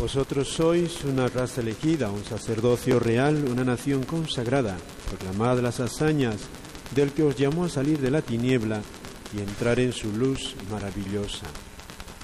Vosotros sois una raza elegida, un sacerdocio real, una nación consagrada. Proclamad las hazañas del que os llamó a salir de la tiniebla y entrar en su luz maravillosa.